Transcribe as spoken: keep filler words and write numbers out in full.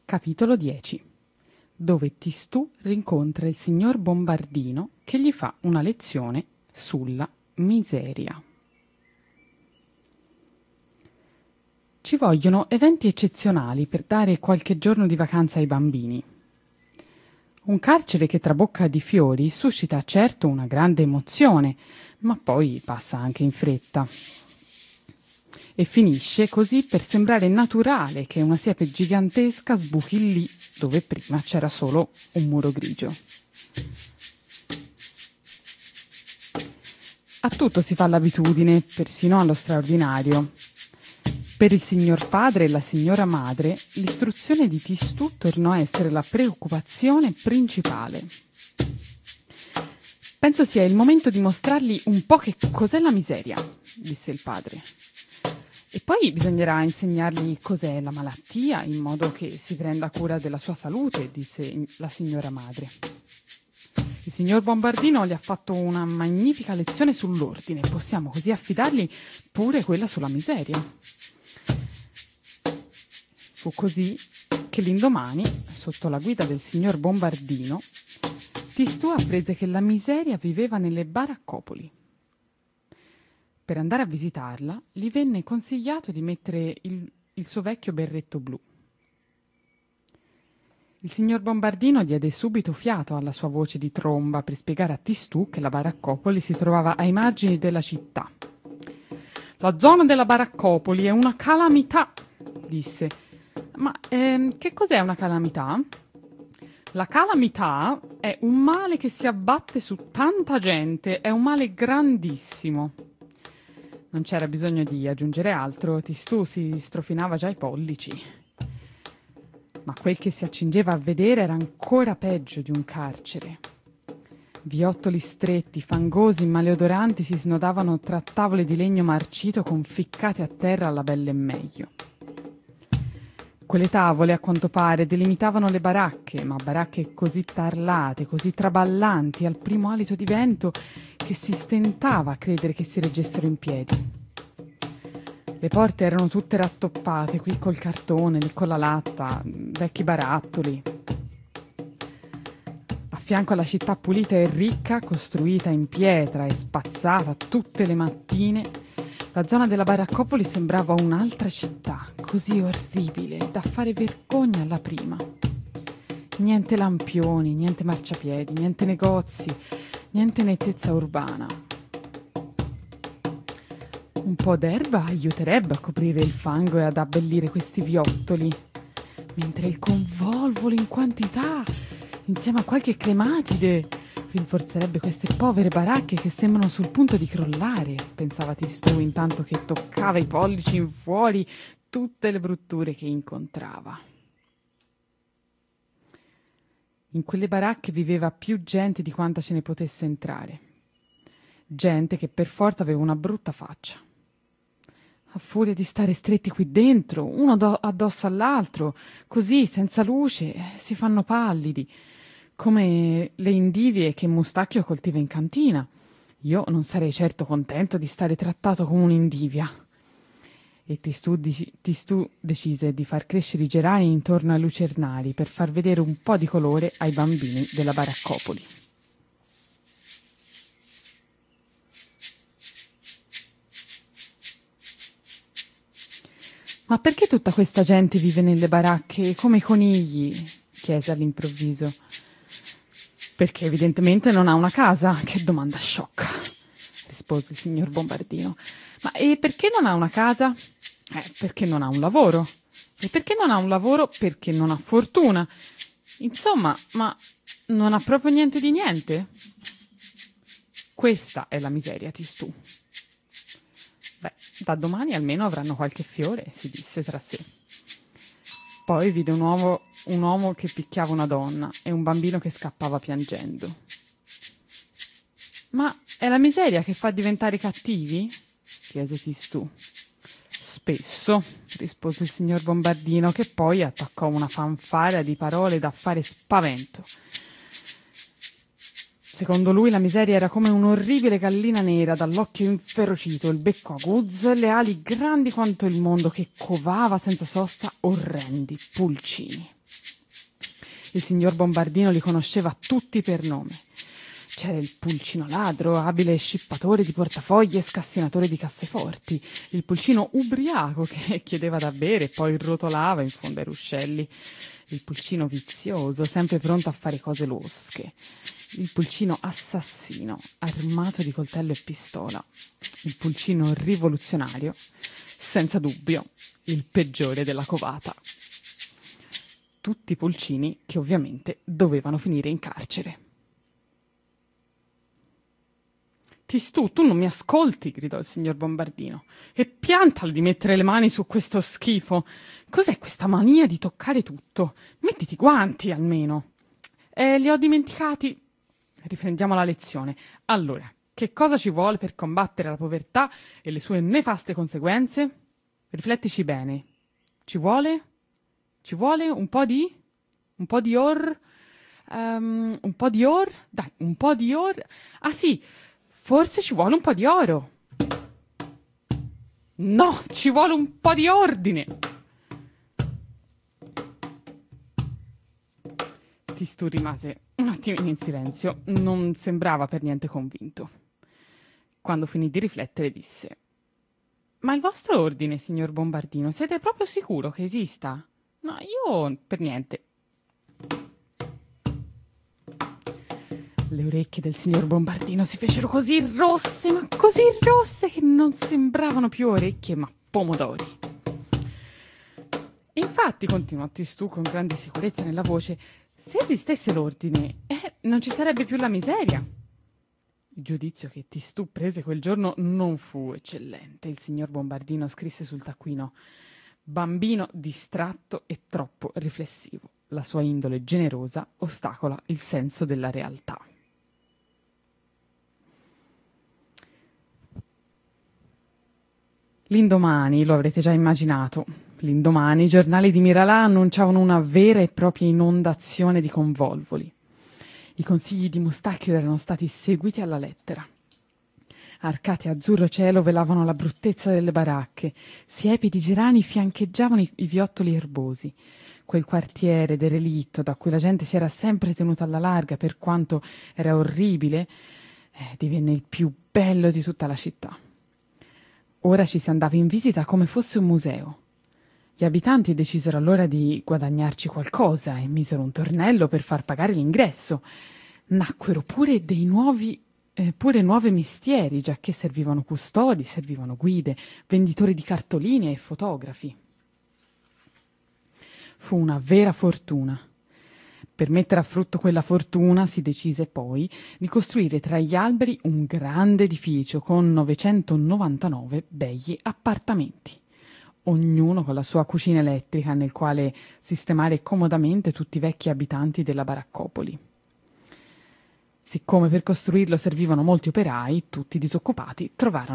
Capitolo dieci, dove Tistù rincontra il signor Bombardino che gli fa una lezione sulla miseria. Ci vogliono eventi eccezionali per dare qualche giorno di vacanza ai bambini. Un carcere che trabocca di fiori suscita certo una grande emozione, ma poi passa anche in fretta. E finisce così per sembrare naturale che una siepe gigantesca sbuchi lì dove prima c'era solo un muro grigio. A tutto si fa l'abitudine, persino allo straordinario. Per il signor padre e la signora madre, l'istruzione di Tistù tornò a essere la preoccupazione principale. Penso sia il momento di mostrargli un po' che cos'è la miseria, disse il padre. E poi bisognerà insegnargli cos'è la malattia, in modo che si prenda cura della sua salute, disse la signora madre. Il signor Bombardino gli ha fatto una magnifica lezione sull'ordine, possiamo così affidargli pure quella sulla miseria. Fu così che l'indomani, sotto la guida del signor Bombardino, Tistù apprese che la miseria viveva nelle baraccopoli. Per andare a visitarla, gli venne consigliato di mettere il, il suo vecchio berretto blu. Il signor Bombardino diede subito fiato alla sua voce di tromba per spiegare a Tistù che la baraccopoli si trovava ai margini della città. «La zona della baraccopoli è una calamità», disse. «Ma ehm, che cos'è una calamità?» «La calamità è un male che si abbatte su tanta gente, è un male grandissimo». Non c'era bisogno di aggiungere altro, Tistù si strofinava già i pollici. Ma quel che si accingeva a vedere era ancora peggio di un carcere. Viottoli stretti, fangosi, maleodoranti si snodavano tra tavole di legno marcito conficcate a terra alla belle e meglio. Quelle tavole, a quanto pare, delimitavano le baracche, ma baracche così tarlate, così traballanti al primo alito di vento che si stentava a credere che si reggessero in piedi. Le porte erano tutte rattoppate, qui col cartone, lì con la latta, vecchi barattoli. A fianco alla città pulita e ricca, costruita in pietra e spazzata tutte le mattine, la zona della baraccopoli sembrava un'altra città, così orribile, da fare vergogna alla prima. Niente lampioni, niente marciapiedi, niente negozi, niente nettezza urbana. Un po' d'erba aiuterebbe a coprire il fango e ad abbellire questi viottoli, mentre il convolvolo in quantità, insieme a qualche clematide, rinforzerebbe queste povere baracche che sembrano sul punto di crollare, pensava Tistù intanto che toccava i pollici in fuori tutte le brutture che incontrava. In quelle baracche viveva più gente di quanta ce ne potesse entrare. Gente che per forza aveva una brutta faccia. A furia di stare stretti qui dentro, uno do- addosso all'altro, così, senza luce, si fanno pallidi, come le indivie che Mustacchio coltiva in cantina. Io non sarei certo contento di stare trattato come un'indivia. E Tistù, dici- Tistù decise di far crescere i gerani intorno ai lucernari per far vedere un po' di colore ai bambini della baraccopoli. «Ma perché tutta questa gente vive nelle baracche come i conigli?» chiese all'improvviso. «Perché evidentemente non ha una casa». «Che domanda sciocca», rispose il signor Bombardino. «Ma e perché non ha una casa?» «Eh, perché non ha un lavoro». «E perché non ha un lavoro?» «Perché non ha fortuna». «Insomma, ma non ha proprio niente di niente?» «Questa è la miseria, Tistù». «Beh, da domani almeno avranno qualche fiore», si disse tra sé. Poi vide un uomo, un uomo che picchiava una donna e un bambino che scappava piangendo. «Ma è la miseria che fa diventare cattivi?» chiese Tistù. «Spesso», rispose il signor Bombardino, che poi attaccò una fanfara di parole da fare spavento. Secondo lui la miseria era come un'orribile gallina nera dall'occhio inferocito, il becco aguzzo e le ali grandi quanto il mondo che covava senza sosta orrendi pulcini. Il signor Bombardino li conosceva tutti per nome. C'era il pulcino ladro, abile scippatore di portafogli e scassinatore di casseforti, il pulcino ubriaco che chiedeva da bere e poi rotolava in fondo ai ruscelli, il pulcino vizioso, sempre pronto a fare cose losche, il pulcino assassino, armato di coltello e pistola, il pulcino rivoluzionario, senza dubbio il peggiore della covata. Tutti pulcini che ovviamente dovevano finire in carcere. Tistù, tu non mi ascolti, gridò il signor Bombardino, e piantala di mettere le mani su questo schifo. Cos'è questa mania di toccare tutto? Mettiti i guanti, almeno. Eh, li ho dimenticati. Riprendiamo la lezione. Allora, che cosa ci vuole per combattere la povertà e le sue nefaste conseguenze? Riflettici bene. Ci vuole? Ci vuole un po' di? Un po' di or? Um, un po' di or? Dai, un po' di or? Ah sì! Forse ci vuole un po' di oro. No, ci vuole un po' di ordine. Tistù rimase un attimino in silenzio. Non sembrava per niente convinto. Quando finì di riflettere disse: Ma il vostro ordine, signor Bombardino, siete proprio sicuro che esista? No, io per niente. Le orecchie del signor Bombardino si fecero così rosse, ma così rosse, che non sembravano più orecchie, ma pomodori. Infatti, continuò Tistù con grande sicurezza nella voce, se esistesse l'ordine, eh, non ci sarebbe più la miseria. Il giudizio che Tistù prese quel giorno non fu eccellente. Il signor Bombardino scrisse sul taccuino: bambino distratto e troppo riflessivo. La sua indole generosa ostacola il senso della realtà. L'indomani, lo avrete già immaginato, l'indomani i giornali di Miralà annunciavano una vera e propria inondazione di convolvoli. I consigli di Mustacchio erano stati seguiti alla lettera. Arcate azzurro cielo velavano la bruttezza delle baracche, siepi di gerani fiancheggiavano i, i viottoli erbosi. Quel quartiere derelitto da cui la gente si era sempre tenuta alla larga per quanto era orribile, eh, divenne il più bello di tutta la città. Ora ci si andava in visita come fosse un museo. Gli abitanti decisero allora di guadagnarci qualcosa e misero un tornello per far pagare l'ingresso. Nacquero pure dei nuovi, eh, pure nuove mestieri, giacché servivano custodi, servivano guide, venditori di cartoline e fotografi. Fu una vera fortuna. Per mettere a frutto quella fortuna si decise poi di costruire tra gli alberi un grande edificio con novecentonovantanove begli appartamenti, ognuno con la sua cucina elettrica nel quale sistemare comodamente tutti i vecchi abitanti della baraccopoli. Siccome per costruirlo servivano molti operai, tutti disoccupati, trovarono